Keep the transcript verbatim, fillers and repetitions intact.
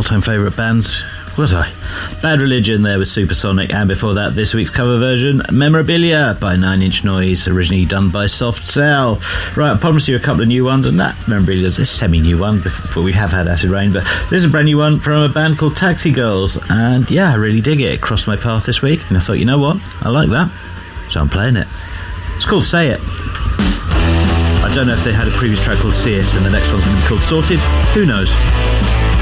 all-time favourite bands. Was I? Bad Religion there with Supersonic, and before that, this week's cover version, Memorabilia by Nine Inch Noise, originally done by Soft Cell. Right, I promised you a couple of new ones, and that Memorabilia is a semi-new one, before we have had Acid Rain, but this is a brand new one from a band called Taxi Girls, and yeah, I really dig it. It crossed my path this week, and I thought, you know what? I like that, so I'm playing it. It's called Say It. I don't know if they had a previous track called See It, and the next one's going to be called Sorted. Who knows?